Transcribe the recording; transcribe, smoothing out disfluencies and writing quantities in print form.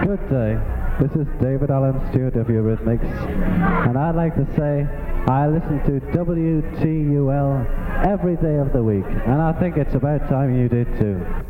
Good day. This is David Allen Stewart of Eurythmics, and I'd like to say I listen to WTUL every day of the week, and I think it's about time you did too.